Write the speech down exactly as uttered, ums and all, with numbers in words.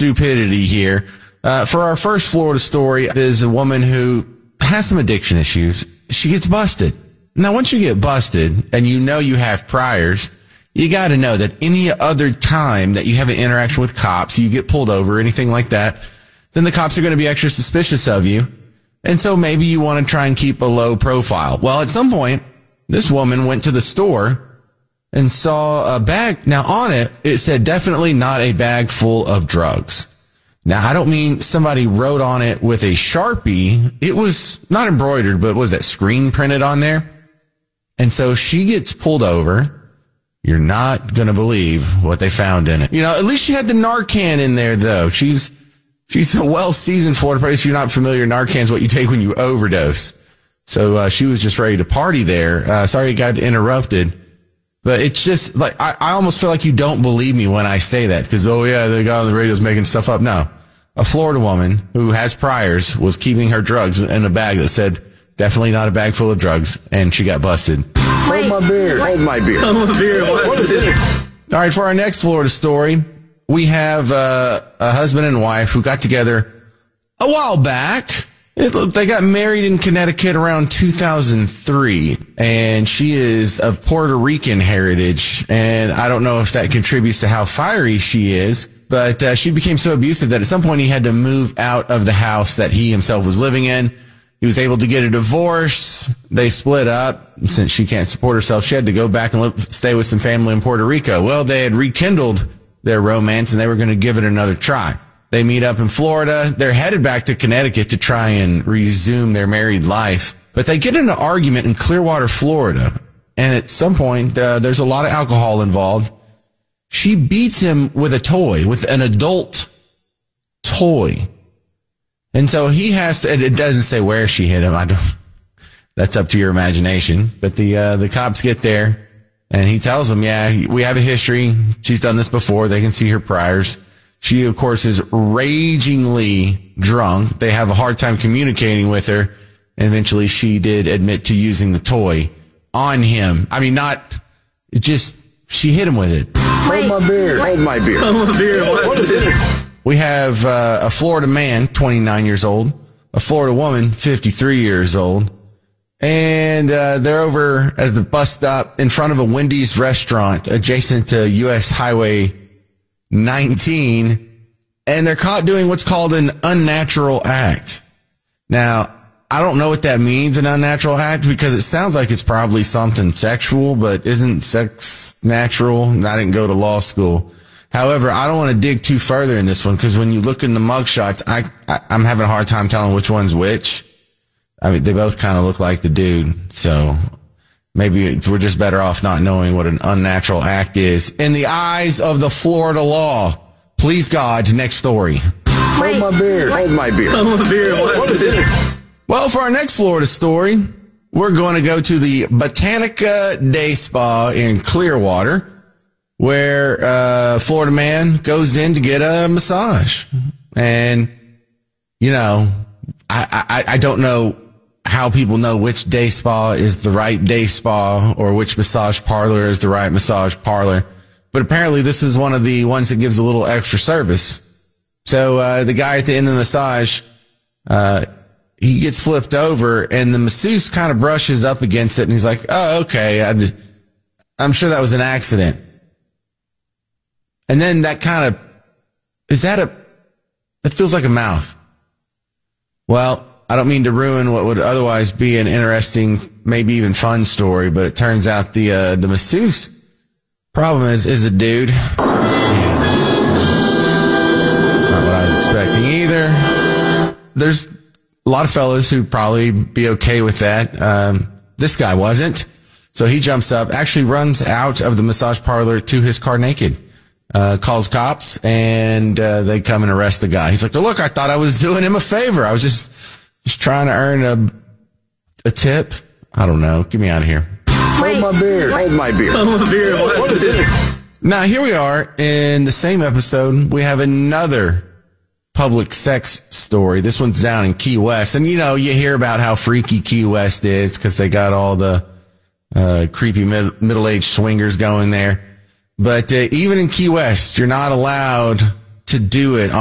stupidity here. Uh, for our first Florida story is a woman who has some addiction issues. She gets busted. Now, once you get busted and you know you have priors, you got to know that any other time that you have an interaction with cops, you get pulled over, anything like that, then the cops are going to be extra suspicious of you. And so maybe you want to try and keep a low profile. Well, at some point, this woman went to the store and saw a bag. Now, on it, it said definitely not a bag full of drugs. Now, I don't mean somebody wrote on it with a Sharpie. It was not embroidered, but was that screen printed on there? And so she gets pulled over. You're not going to believe what they found in it. You know, at least she had the Narcan in there, though. She's she's a well-seasoned Florida person. If you're not familiar, Narcan's what you take when you overdose. So uh, she was just ready to party there. Uh, sorry it got interrupted. But it's just like, I, I almost feel like you don't believe me when I say that. Because, oh, yeah, the guy on the radio's making stuff up. No. A Florida woman who has priors was keeping her drugs in a bag that said, definitely not a bag full of drugs. And she got busted. Hold my beer. Hold my beer. Hold my beer. What is it? All right, for our next Florida story, we have uh, a husband and wife who got together a while back. It, they got married in Connecticut around two thousand three, and she is of Puerto Rican heritage, and I don't know if that contributes to how fiery she is, but uh, she became so abusive that at some point he had to move out of the house that he himself was living in. He was able to get a divorce. They split up. Since she can't support herself, she had to go back and live, stay with some family in Puerto Rico. Well, they had rekindled their romance, and they were going to give it another try. They meet up in Florida. They're headed back to Connecticut to try and resume their married life. But they get in an argument in Clearwater, Florida. And at some point, uh, there's a lot of alcohol involved. She beats him with a toy, with an adult toy. And so he has to, it doesn't say where she hit him. I don't, that's up to your imagination. But the, uh, the cops get there and he tells them, yeah, we have a history. She's done this before. They can see her priors. She, of course, is ragingly drunk. They have a hard time communicating with her. And eventually she did admit to using the toy on him. I mean, not just, she hit him with it. Hold my beer. Hold my beer. Hold my beer. What is it? We have uh, a Florida man, twenty-nine years old, a Florida woman, fifty-three years old, and uh, they're over at the bus stop in front of a Wendy's restaurant adjacent to U S Highway nineteen, and they're caught doing what's called an unnatural act. Now, I don't know what that means, an unnatural act, because it sounds like it's probably something sexual, but isn't sex natural? And I didn't go to law school. However, I don't want to dig too further in this one, because when you look in the mugshots, I, I, I'm having a hard time telling which one's which. I mean, they both kind of look like the dude, so maybe we're just better off not knowing what an unnatural act is. In the eyes of the Florida law, please God, next story. Hold my beer. Hold my beer. Hold my beer. What is it? Well, for our next Florida story, we're going to go to the Botanica Day Spa in Clearwater, where a uh, Florida man goes in to get a massage. And, you know, I, I, I don't know how people know which day spa is the right day spa or which massage parlor is the right massage parlor. But apparently this is one of the ones that gives a little extra service. So uh, the guy at the end of the massage, uh, he gets flipped over and the masseuse kind of brushes up against it and he's like, oh, okay, I, I'm sure that was an accident. And then that kind of, is that a, that feels like a mouth. Well, I don't mean to ruin what would otherwise be an interesting, maybe even fun story, but it turns out the, uh, the masseuse problem is, is a dude. Yeah, that's not what I was expecting either. There's a lot of fellas who'd probably be okay with that. Um, this guy wasn't. So he jumps up, actually runs out of the massage parlor to his car naked. Uh, calls cops and, uh, they come and arrest the guy. He's like, oh, look, I thought I was doing him a favor. I was just, just trying to earn a, a tip. I don't know. Get me out of here. Hold my beer. Hold my beer. Hold my beer. What is it? Now, here we are in the same episode. We have another public sex story. This one's down in Key West. And, you know, you hear about how freaky Key West is because they got all the, uh, creepy mid- middle-aged swingers going there. But uh, even in Key West, you're not allowed to do it